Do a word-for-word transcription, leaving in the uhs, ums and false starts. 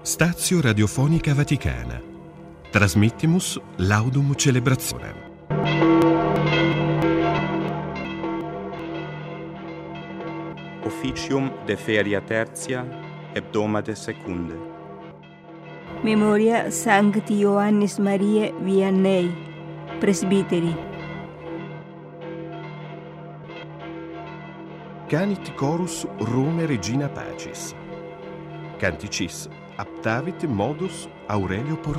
Stazio Radiofonica Vaticana. Transmittimus laudum celebrationem. Officium de feria tertia, hebdomade secunde. Memoria Sancti Ioannis Mariae Vianney, presbiteri. Canit chorus Rome Regina Pacis. Canticis aptavit modus Aurelio Portans.